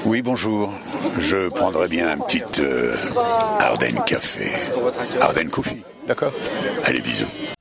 Oui, bonjour. Je prendrais bien un petit Ardennes Café. Ardennes Coffee, d'accord? Allez, bisous.